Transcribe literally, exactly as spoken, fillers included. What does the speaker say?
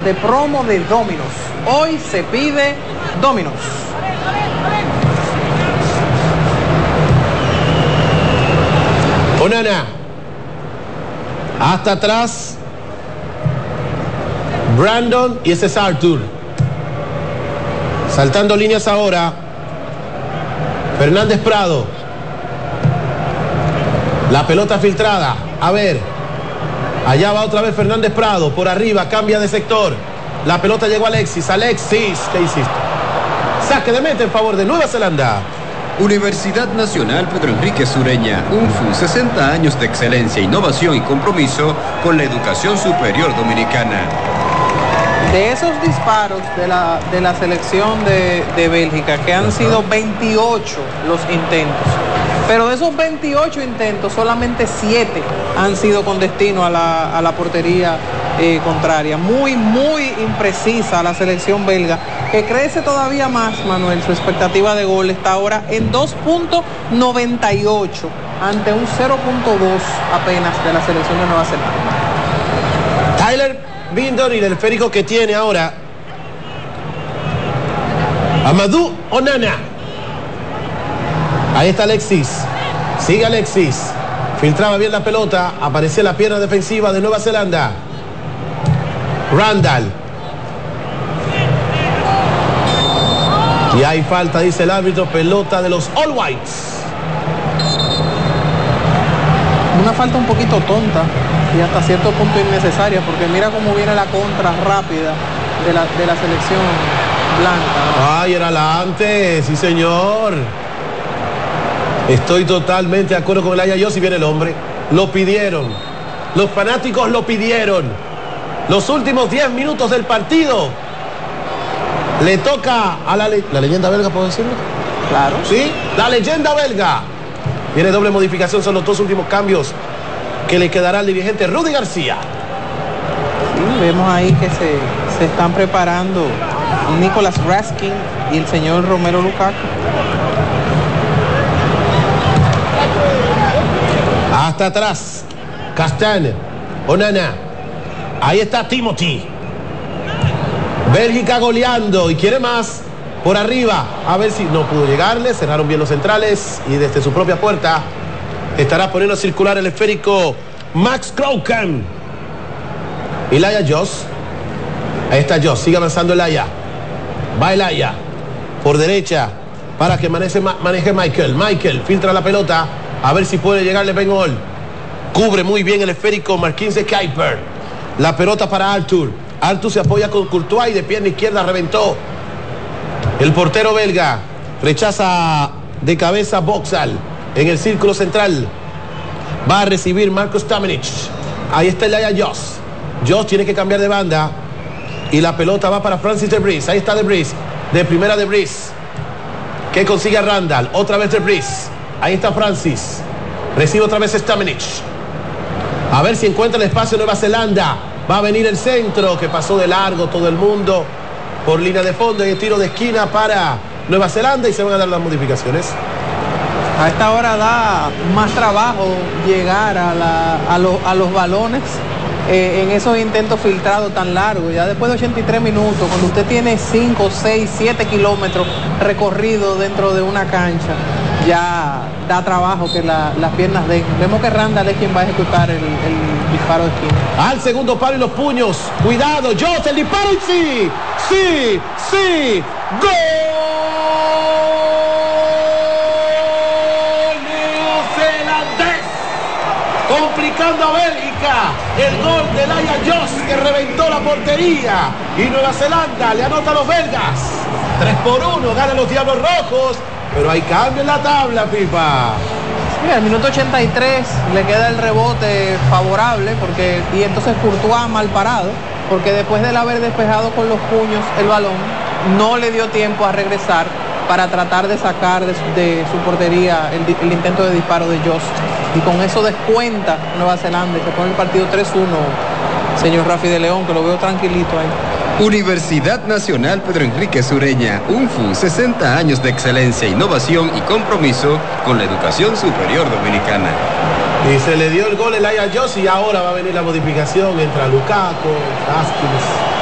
de promo de Domino's. Hoy se pide Domino's. Onana. Hasta atrás. Brandon y ese es Arthur. Saltando líneas ahora. Fernández Prado. La pelota filtrada. A ver. Allá va otra vez Fernández Prado. Por arriba, cambia de sector. La pelota llegó a Alexis. Alexis, ¿qué hiciste? Saque de meta en favor de Nueva Zelanda. Universidad Nacional Pedro Enrique Sureña, U N F U, sesenta años de excelencia, innovación y compromiso con la educación superior dominicana. De esos disparos de la, de la selección de, de Bélgica, que han sido veintiocho los intentos, pero de esos veintiocho intentos, solamente siete han sido con destino a la, a la portería eh, contraria. Muy, muy imprecisa la selección belga, que crece todavía más, Manuel. Su expectativa de gol está ahora en dos punto noventa y ocho ante un cero punto dos apenas de la selección de Nueva Zelanda. Tyler Bindon y el esférico que tiene ahora Amadou Onana. Ahí está Alexis. Sigue Alexis. Filtraba bien la pelota. Aparecía la pierna defensiva de Nueva Zelanda. Randall. Y hay falta, dice el árbitro. Pelota de los All Whites. Una falta un poquito tonta y hasta cierto punto innecesaria, porque mira cómo viene la contra rápida de la, de la selección blanca. Ay, era la antes, sí señor. Estoy totalmente de acuerdo con el Aya Yossi. Viene el hombre. Lo pidieron. Los fanáticos lo pidieron. Los últimos diez minutos del partido. Le toca a la, le la leyenda belga, ¿puedo decirlo? Claro. Sí, la leyenda belga. Viene doble modificación, son los dos últimos cambios que le quedará al dirigente Rudy García. Sí, vemos ahí que se, se están preparando Nicolas Raskin y el señor Romelu Lukaku. Hasta atrás, Castagne, Onana. Ahí está Timothy. Bélgica goleando y quiere más. Por arriba, a ver si no pudo llegarle. Cerraron bien los centrales y desde su propia puerta estará poniendo a circular el esférico Max Crowcan. Elijah Joss. Ahí está Joss, sigue avanzando Elijah. Va Elijah por derecha para que maneje, maneje Michael. Michael filtra la pelota, a ver si puede llegarle Ben Hall. Cubre muy bien el esférico Marquinhos de Kuiper. La pelota para Arthur. Arthur se apoya con Courtois y de pierna izquierda reventó. El portero belga rechaza de cabeza Boxall en el círculo central. Va a recibir Marco Stamenic. Ahí está Elijah Joss. Joss tiene que cambiar de banda y la pelota va para Francis de Vries. Ahí está de Vries. De primera de Vries. Que consigue a Randall. Otra vez de Vries. Ahí está Francis. Recibe otra vez Stamenic. A ver si encuentra el espacio Nueva Zelanda. Va a venir el centro que pasó de largo todo el mundo. Por línea de fondo y el tiro de esquina para Nueva Zelanda y se van a dar las modificaciones. A esta hora da más trabajo llegar a, la, a, lo, a los balones eh, en esos intentos filtrados tan largos. Ya después de ochenta y tres minutos, cuando usted tiene cinco, seis, siete kilómetros recorridos dentro de una cancha, ya da trabajo que la, las piernas den. Vemos que Randall es quien va a ejecutar el, el disparo de esquina. Al segundo palo y los puños. Cuidado, Joss, el disparo y sí, sí, sí. ¡Gol! Neozelandés. Complicando a Bélgica. El gol de Elijah Joss que reventó la portería. Y Nueva Zelanda le anota a los belgas. tres por uno, ganan los Diablos Rojos. Pero hay cambio en la tabla, FIFA. Sí, al minuto ochenta y tres le queda el rebote favorable, porque y entonces Courtois mal parado, porque después de haber despejado con los puños el balón, no le dio tiempo a regresar para tratar de sacar de su, de su portería el, el intento de disparo de Joss. Y con eso descuenta Nueva Zelanda y se pone el partido tres uno, señor Rafi de León, que lo veo tranquilito ahí. Universidad Nacional Pedro Enrique Sureña, U N F U, sesenta años de excelencia, innovación y compromiso con la educación superior dominicana. Y se le dio el gol a Elijah Joss y ahora va a venir la modificación. Entra Lukaku, Haskins.